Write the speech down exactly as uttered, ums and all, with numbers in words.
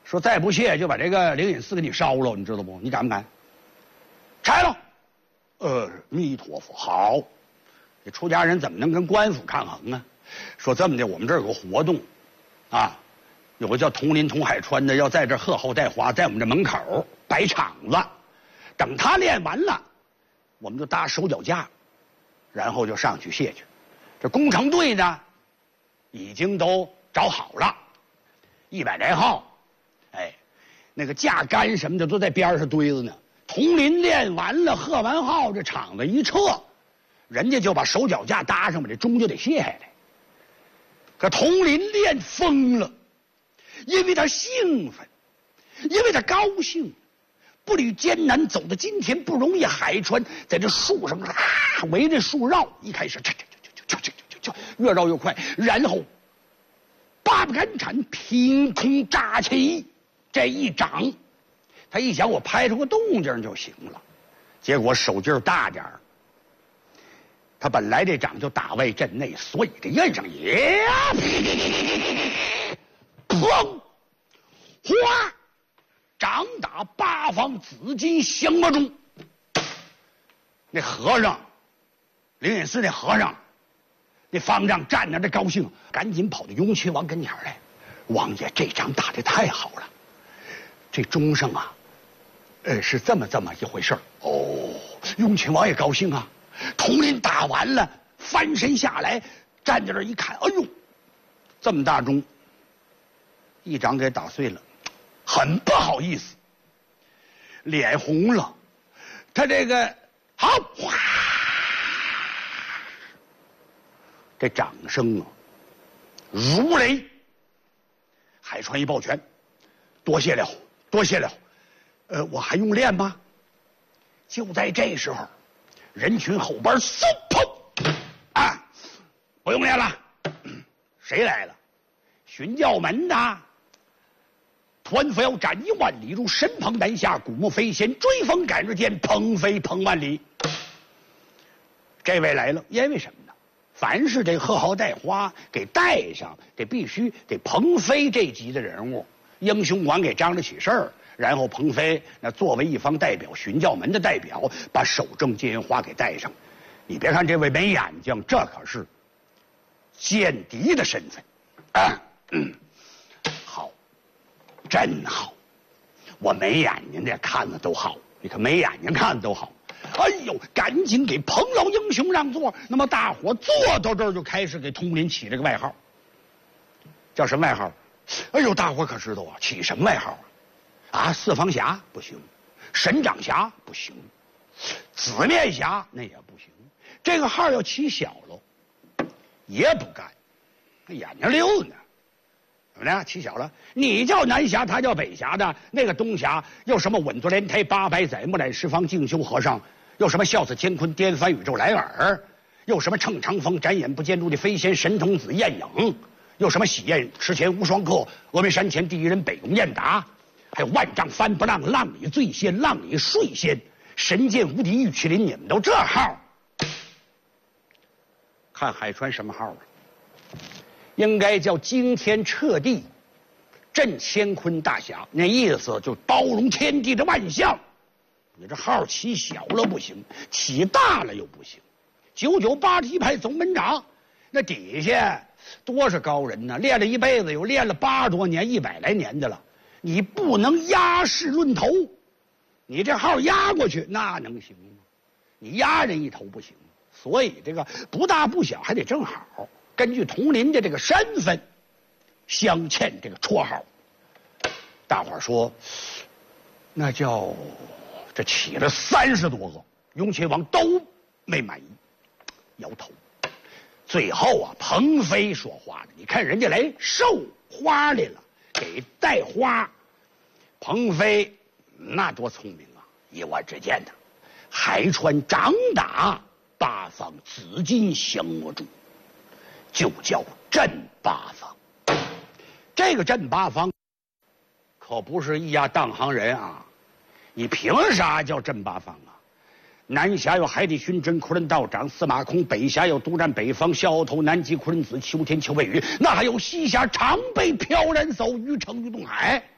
说再不卸就把这个灵隐寺给你烧了，你知道不？你敢不敢？拆了。呃，弥陀佛，好。这出家人怎么能跟官府抗衡呢？说这么的，我们这儿有个活动，啊，有个叫佟林佟海川的，要在这贺后带花，在我们这门口摆场子，等他练完了，我们就搭手脚架，然后就上去卸去。这工程队呢，已经都找好了，一百来号，哎，那个架杆什么的都在边上堆着呢。佟林练完了，贺完号，这场子一撤，人家就把手脚架搭上，把这钟就得卸下来。可佟林练疯了，因为他兴奋，因为他高兴，步履艰难走到今天不容易。海川在这树上啊围着树绕，一开始，越绕越快，然后八不敢铲，凭空扎起，这一掌。他一想，我拍出个动静就行了，结果手劲儿大点儿。他本来这掌就打外震内，所以这印上也，砰，哗，掌打八方紫金降魔钟。那和尚，灵隐寺那和尚，那方丈站那，这高兴，赶紧跑到雍亲王跟前来。王爷，这掌打得太好了，这钟上啊。呃，是这么这么一回事哦。雍亲王也高兴啊。佟林打完了，翻身下来，站在这一看，哎呦，这么大钟，一掌给打碎了，很不好意思，脸红了。他这个好，哗，这掌声啊，如雷。海川一抱拳，多谢了，多谢了。呃，我还用练吗？就在这时候，人群后边嗖砰啊，不用练了。谁来了？寻教门的。团飞要斩一万里，如神鹏南下，古木飞仙，追风赶日间，鹏飞鹏万里。这位来了，因为什么呢？凡是这贺号带花给带上，得必须得鹏飞这级的人物，英雄馆给张着起事儿。然后鹏飞那作为一方代表，寻教门的代表，把守正金银花给带上。你别看这位没眼睛，这可是间谍的身份啊！嗯，好，真好。我没眼睛的看的都好，你看没眼睛看的都好。哎呦，赶紧给彭老英雄让座。那么大伙坐到这儿就开始给佟林起这个外号，叫什么外号？哎呦，大伙可知道啊，起什么外号啊？啊，四方侠不行，神掌侠不行，紫面侠那也不行。这个号要起小了，也不干，那眼睛溜呢。怎么着？起小了？你叫南侠，他叫北侠的。那个东侠又什么稳坐莲台八百载，木兰十方静修和尚，又什么笑死乾坤颠翻宇宙来尔，又什么乘长风展眼不见柱的飞仙神童子燕影，又什么喜宴池前无双客，峨眉山前第一人北宫燕达。还有万丈翻不浪，浪里醉仙，浪里睡仙，神剑无敌玉麒麟，你们都这号？看海川什么号啊？应该叫惊天彻地，震乾坤大侠，那意思就包容天地的万象。你这号起小了不行，起大了又不行。九九八十一派总门长，那底下多少高人呢？练了一辈子，有练了八十多年、一百来年的了。你不能压势论头，你这号压过去那能行吗？你压人一头不行，所以这个不大不小还得正好。根据佟林的这个身份，镶嵌这个绰号。大伙儿说，那叫这起了三十多个，雍亲王都没满意，摇头。最后啊，鹏飞说话的，你看人家来授花来了。给带花，鹏飞那多聪明啊！以我之见呢，海川掌打八方紫金降魔钟，就叫镇八方。这个镇八方可不是一家当行人啊！你凭啥叫镇八方啊？南峡有海底寻真、昆仑道长、司马空；北峡有独占北方、萧鳌头、南极昆仑子、秋天、秋未雨；那还有西峡长背飘然叟、虞城、于东海。